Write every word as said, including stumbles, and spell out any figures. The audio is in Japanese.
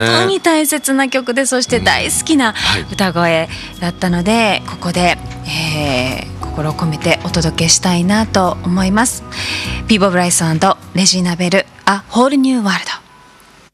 当に大切な曲で、そして大好きな歌声だったので、ここで、えー、心を込めてお届けしたいなと思います。ピーボ・ブライソン&レジーナ・ベル、A Whole New World。